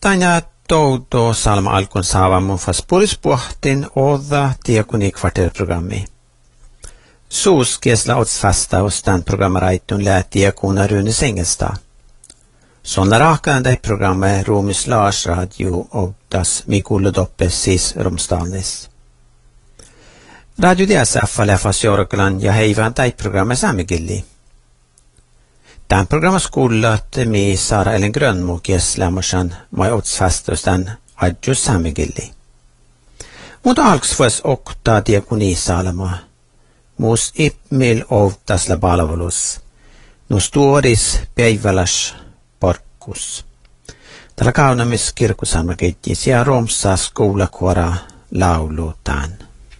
Tanja touto salma alkun saavamun fas puolispuhtin oda diakoni kvarterprogrammi. Suus kiesla otsfasta och stand programmaraitun lät diakona Rune Sengesta. Sånna rakande programme Romis Lars radio och das Mikulo Doppes sis Romstanis. Radio DSF läfas Jorklan ja heivän programme Samigilli. Tämän programma skullat mi Sara Ellen Grönmo kieslämmersan mai otsfastustan adju Samigilli. Mutta alksvuos okta diakonisalma. Mus ipmil ovtasla palvelus. Nus tuodis päiväläs porkkus. Tällä kaunamis kirkusalma keittis ja romsa skoulakuora laulutaan.